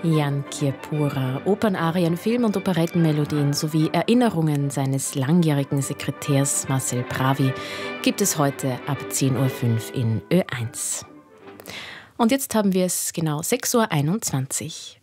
Jan Kiepura, Opernarien, Film- und Operettenmelodien sowie Erinnerungen seines langjährigen Sekretärs Marcel Pravi gibt es heute ab 10.05 Uhr in Ö1. Und jetzt haben wir es genau 6.21 Uhr.